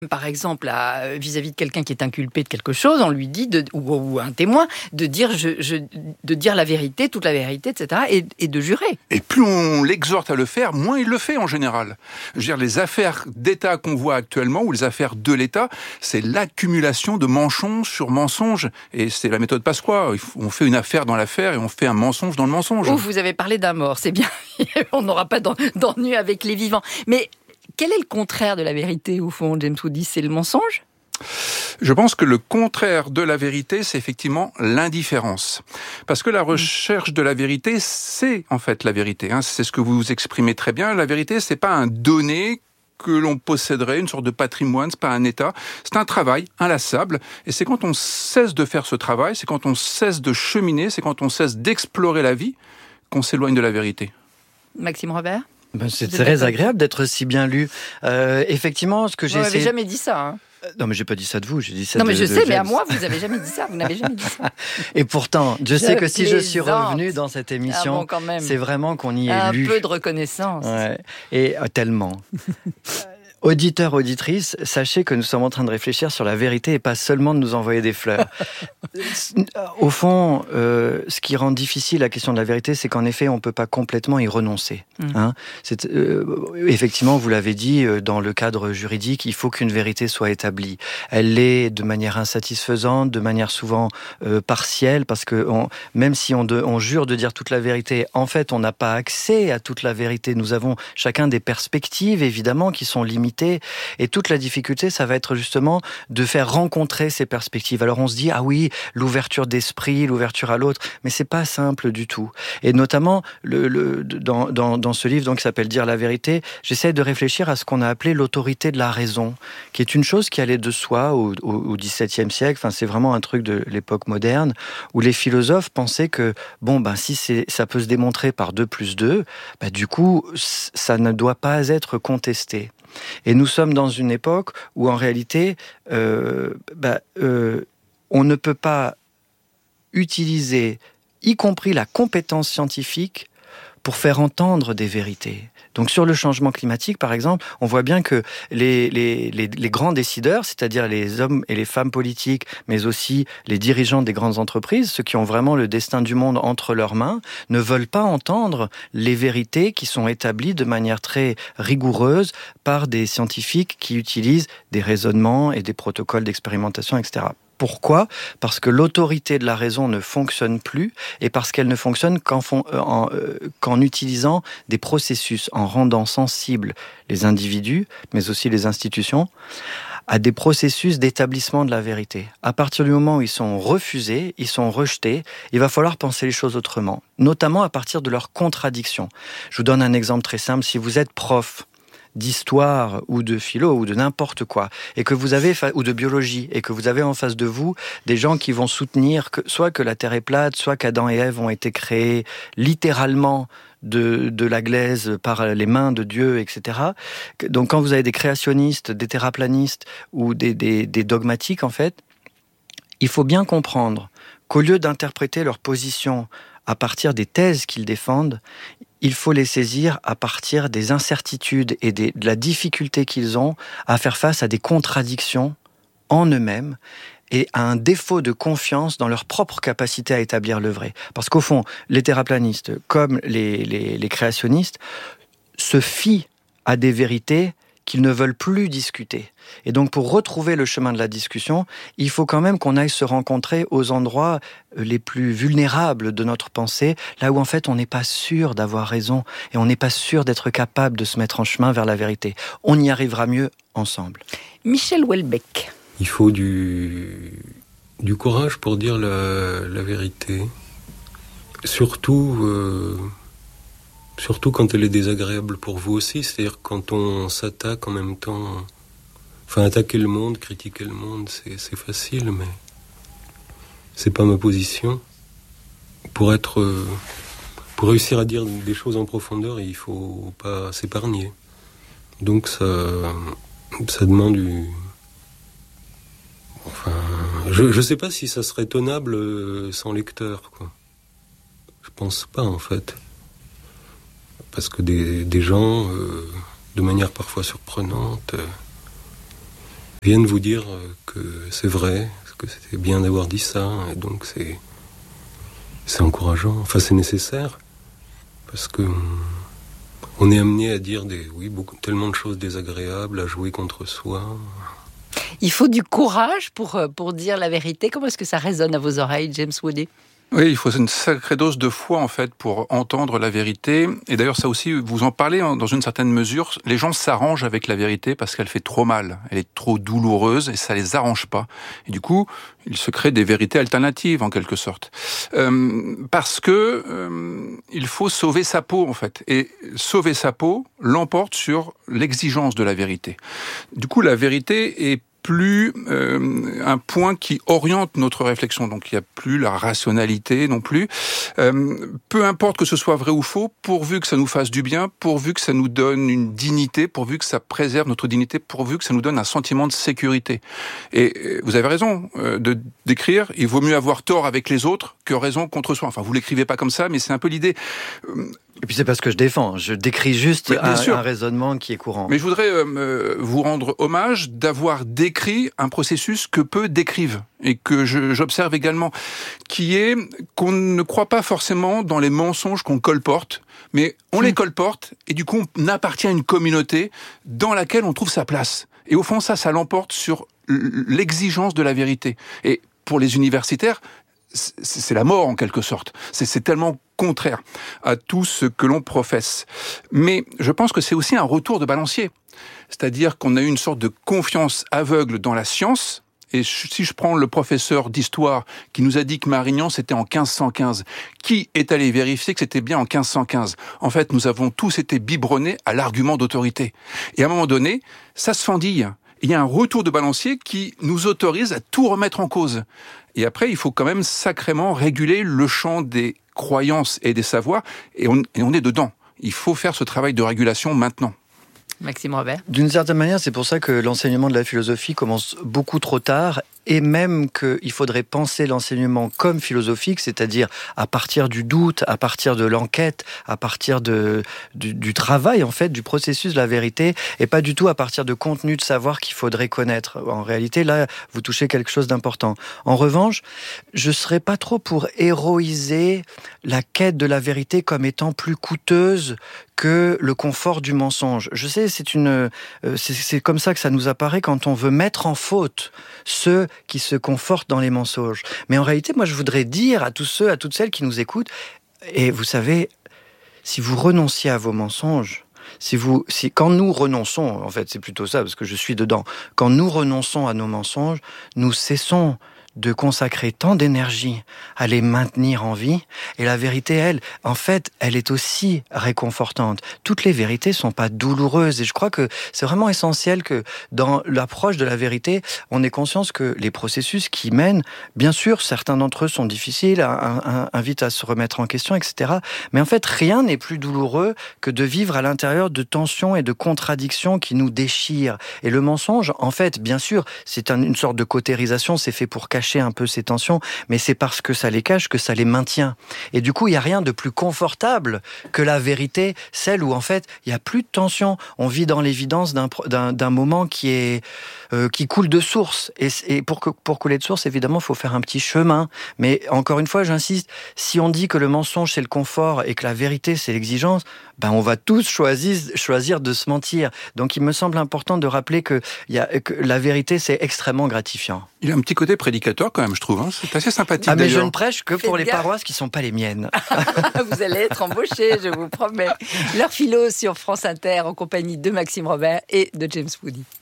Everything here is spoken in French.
Par exemple, vis-à-vis de quelqu'un qui est inculpé de quelque chose, on lui dit, ou un témoin, de dire, de dire la vérité, toute la vérité, etc., et de jurer. Et plus on l'exhorte à le faire, moins il le fait en général. Je veux dire, les affaires d'État qu'on voit actuellement, ou les affaires de l'État, c'est l'accumulation de mensonge sur mensonge. Et c'est la méthode Pasqua. On fait une affaire dans l'affaire et on fait un mensonge dans le mensonge. Oh, vous avez parlé d'un mort, c'est bien. On n'aura pas d'ennui avec les vivants. Mais quel est le contraire de la vérité, au fond, James Woody? C'est le mensonge? Je pense que le contraire de la vérité, c'est effectivement l'indifférence. Parce que la recherche de la vérité, c'est en fait la vérité. C'est ce que vous exprimez très bien. La vérité, c'est pas un donné que l'on posséderait, une sorte de patrimoine, c'est pas un état. C'est un travail inlassable. Et c'est quand on cesse de faire ce travail, c'est quand on cesse de cheminer, c'est quand on cesse d'explorer la vie, qu'on s'éloigne de la vérité. Maxime Robert? C'est très agréable d'être si bien lu. Effectivement, ce que j'ai essayé... Vous n'avez jamais dit ça, hein? Non, mais j'ai pas dit ça de vous, j'ai dit ça non, mais de je sais, James. mais à moi, vous n'avez jamais dit ça. Vous n'avez jamais dit ça. Et pourtant, je sais que si je suis revenu dans cette émission, quand même. c'est vraiment qu'on y est lu. Un peu de reconnaissance. Ouais. Et tellement. Auditeurs, auditrices, sachez que nous sommes en train de réfléchir sur la vérité et pas seulement de nous envoyer des fleurs. Au fond, ce qui rend difficile la question de la vérité, c'est qu'en effet, on ne peut pas complètement y renoncer. Hein. Effectivement, vous l'avez dit, dans le cadre juridique, il faut qu'une vérité soit établie. Elle l'est de manière insatisfaisante, de manière souvent partielle, parce que même si on jure de dire toute la vérité, en fait, on n'a pas accès à toute la vérité. Nous avons chacun des perspectives, évidemment, qui sont limitées. Et toute la difficulté, ça va être justement de faire rencontrer ces perspectives. Alors on se dit, ah oui, l'ouverture d'esprit, l'ouverture à l'autre, mais c'est pas simple du tout. Et notamment, dans ce livre donc, qui s'appelle Dire la vérité, j'essaie de réfléchir à ce qu'on a appelé l'autorité de la raison, qui est une chose qui allait de soi au XVIIe siècle. Enfin, c'est vraiment un truc de l'époque moderne, où les philosophes pensaient que, si ça peut se démontrer par 2 plus 2, du coup, ça ne doit pas être contesté. Et nous sommes dans une époque où, en réalité, on ne peut pas utiliser, y compris la compétence scientifique, pour faire entendre des vérités. Donc sur le changement climatique, par exemple, on voit bien que les grands décideurs, c'est-à-dire les hommes et les femmes politiques, mais aussi les dirigeants des grandes entreprises, ceux qui ont vraiment le destin du monde entre leurs mains, ne veulent pas entendre les vérités qui sont établies de manière très rigoureuse par des scientifiques qui utilisent des raisonnements et des protocoles d'expérimentation, etc. Pourquoi ? Parce que l'autorité de la raison ne fonctionne plus et parce qu'elle ne fonctionne qu'en utilisant des processus, en rendant sensibles les individus, mais aussi les institutions, à des processus d'établissement de la vérité. À partir du moment où ils sont refusés, ils sont rejetés, il va falloir penser les choses autrement, notamment à partir de leurs contradictions. Je vous donne un exemple très simple. Si vous êtes prof d'histoire ou de philo ou de n'importe quoi, et que vous avez ou de biologie, et que vous avez en face de vous des gens qui vont soutenir soit que la Terre est plate, soit qu'Adam et Ève ont été créés littéralement de la glaise par les mains de Dieu, etc. Donc quand vous avez des créationnistes, des terraplanistes ou des dogmatiques, en fait, il faut bien comprendre qu'au lieu d'interpréter leur position à partir des thèses qu'ils défendent, il faut les saisir à partir des incertitudes et de la difficulté qu'ils ont à faire face à des contradictions en eux-mêmes et à un défaut de confiance dans leur propre capacité à établir le vrai. Parce qu'au fond, les terraplanistes, comme les créationnistes, se fient à des vérités qu'ils ne veulent plus discuter. Et donc, pour retrouver le chemin de la discussion, il faut quand même qu'on aille se rencontrer aux endroits les plus vulnérables de notre pensée, là où en fait on n'est pas sûr d'avoir raison et on n'est pas sûr d'être capable de se mettre en chemin vers la vérité. On y arrivera mieux ensemble. Michel Houellebecq. Il faut du courage pour dire la vérité. Surtout quand elle est désagréable pour vous aussi, c'est-à-dire quand on s'attaque en même temps. Enfin, attaquer le monde, critiquer le monde, c'est facile, mais c'est pas ma position. Pour réussir à dire des choses en profondeur, il faut pas s'épargner. Donc ça demande Enfin, je sais pas si ça serait tenable sans lecteur, quoi. Je pense pas, en fait. Parce que des gens, de manière parfois surprenante, viennent vous dire que c'est vrai, que c'était bien d'avoir dit ça, et donc c'est encourageant, enfin c'est nécessaire, parce que on est amené à dire tellement de choses désagréables, à jouer contre soi. Il faut du courage pour dire la vérité. Comment est-ce que ça résonne à vos oreilles, James Woody ? Oui, il faut une sacrée dose de foi, en fait, pour entendre la vérité. Et d'ailleurs, ça aussi, vous en parlez dans une certaine mesure. Les gens s'arrangent avec la vérité parce qu'elle fait trop mal. Elle est trop douloureuse et ça les arrange pas. Et du coup, il se crée des vérités alternatives, en quelque sorte. Parce que il faut sauver sa peau, en fait. Et sauver sa peau l'emporte sur l'exigence de la vérité. Du coup, la vérité est plus un point qui oriente notre réflexion. Donc il n'y a plus la rationalité non plus. Peu importe que ce soit vrai ou faux, pourvu que ça nous fasse du bien, pourvu que ça nous donne une dignité, pourvu que ça préserve notre dignité, pourvu que ça nous donne un sentiment de sécurité. Et vous avez raison d'écrire, il vaut mieux avoir tort avec les autres que raison contre soi. Enfin, vous l'écrivez pas comme ça, mais c'est un peu l'idée. Et puis c'est pas ce que je défends, je décris juste un raisonnement qui est courant. Mais je voudrais vous rendre hommage d'avoir décrit un processus que peu décrivent et que j'observe également, qui est qu'on ne croit pas forcément dans les mensonges qu'on colporte, mais on les colporte et du coup on appartient à une communauté dans laquelle on trouve sa place. Et au fond ça l'emporte sur l'exigence de la vérité. Et pour les universitaires, c'est la mort en quelque sorte. C'est tellement contraire à tout ce que l'on professe. Mais je pense que c'est aussi un retour de balancier. C'est-à-dire qu'on a eu une sorte de confiance aveugle dans la science. Et si je prends le professeur d'histoire qui nous a dit que Marignan c'était en 1515, qui est allé vérifier que c'était bien en 1515 ? En fait, nous avons tous été biberonnés à l'argument d'autorité. Et à un moment donné, ça se fendille. Il y a un retour de balancier qui nous autorise à tout remettre en cause. Et après, il faut quand même sacrément réguler le champ des croyances et des savoirs, et on est dedans. Il faut faire ce travail de régulation maintenant. Maxime Robert. D'une certaine manière, c'est pour ça que l'enseignement de la philosophie commence beaucoup trop tard, et même qu'il faudrait penser l'enseignement comme philosophique, c'est-à-dire à partir du doute, à partir de l'enquête, à partir du travail, en fait, du processus de la vérité, et pas du tout à partir de contenu de savoir qu'il faudrait connaître. En réalité, là, vous touchez quelque chose d'important. En revanche, je ne serais pas trop pour héroïser la quête de la vérité comme étant plus coûteuse que le confort du mensonge. Je sais, c'est comme ça que ça nous apparaît quand on veut mettre en faute ceux qui se confortent dans les mensonges. Mais en réalité, moi, je voudrais dire à tous ceux, à toutes celles qui nous écoutent, et vous savez, si vous renonciez à vos mensonges, quand nous renonçons, en fait, c'est plutôt ça, parce que je suis dedans, quand nous renonçons à nos mensonges, nous cessons de consacrer tant d'énergie à les maintenir en vie. Et la vérité, elle est aussi réconfortante. Toutes les vérités sont pas douloureuses. Et je crois que c'est vraiment essentiel que dans l'approche de la vérité, on ait conscience que les processus qui mènent, bien sûr, certains d'entre eux sont difficiles, invitent à se remettre en question, etc. Mais en fait, rien n'est plus douloureux que de vivre à l'intérieur de tensions et de contradictions qui nous déchirent. Et le mensonge, en fait, bien sûr, c'est une sorte de cautérisation, c'est fait pour cacher un peu ces tensions, mais c'est parce que ça les cache que ça les maintient. Et du coup, il n'y a rien de plus confortable que la vérité, celle où en fait, il n'y a plus de tension. On vit dans l'évidence d'un moment qui coule de source. Et pour couler de source, évidemment, il faut faire un petit chemin. Mais encore une fois, j'insiste, si on dit que le mensonge, c'est le confort et que la vérité, c'est l'exigence, on va tous choisir de se mentir. Donc, il me semble important de rappeler que la vérité, c'est extrêmement gratifiant. Il y a un petit côté prédicateur quand même, je trouve. C'est assez sympathique. Mais d'ailleurs. je ne prêche que pour les paroisses qui ne sont pas les miennes. Vous allez être embauché, je vous promets. L'heure philo sur France Inter en compagnie de Maxime Robert et de James Woody.